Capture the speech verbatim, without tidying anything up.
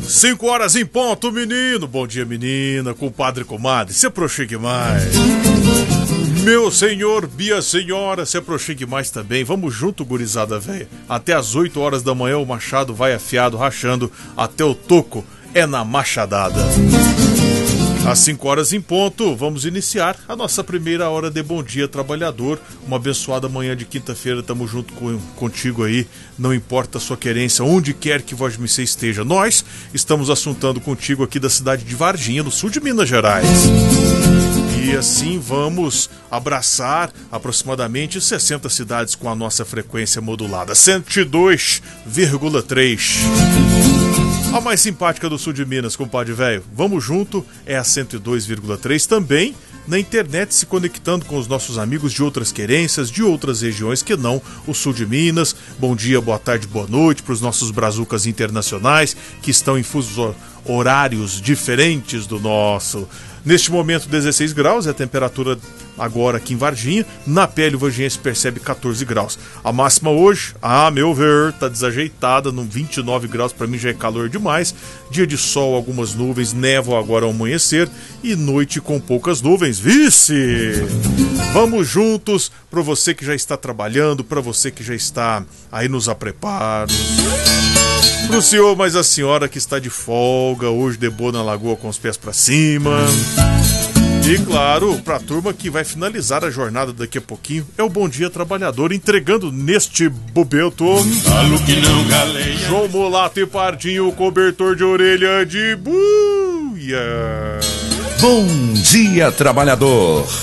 Cinco horas em ponto, menino. Bom dia, menina, compadre, comadre. Se aproxime mais. Meu senhor, Bia senhora, se aproxime mais também. Vamos junto, gurizada velha. Até às oito horas da manhã o machado vai afiado, rachando até o toco. É na machadada. Às cinco horas em ponto, vamos iniciar a nossa primeira hora de Bom Dia Trabalhador. Uma abençoada manhã de quinta-feira, tamo junto com, contigo aí. Não importa a sua querência, onde quer que Voz de Missê esteja. Nós estamos assuntando contigo aqui da cidade de Varginha, no sul de Minas Gerais. E assim vamos abraçar aproximadamente sessenta cidades com a nossa frequência modulada, cento e dois vírgula três. A mais simpática do sul de Minas, compadre velho. Vamos junto, é a cento e dois vírgula três também. Na internet, se conectando com os nossos amigos de outras querências, de outras regiões que não o sul de Minas. Bom dia, boa tarde, boa noite para os nossos brazucas internacionais que estão em fusos horários diferentes do nosso. Neste momento, dezesseis graus é a temperatura agora aqui em Varginha. Na pele, o varginhense percebe catorze graus. A máxima hoje, a meu ver, tá desajeitada, no vinte e nove graus, para mim já é calor demais. Dia de sol, algumas nuvens, névoa agora ao amanhecer e noite com poucas nuvens. Vice! Vamos juntos, para você que já está trabalhando, para você que já está aí nos apreparos. Pro senhor, mas a senhora que está de folga, hoje de boa na lagoa com os pés pra cima. E claro, pra turma que vai finalizar a jornada daqui a pouquinho, é o Bom Dia Trabalhador, entregando neste bobeto João Mulato e Pardinho, o cobertor de orelha de buia. Bom Dia Trabalhador.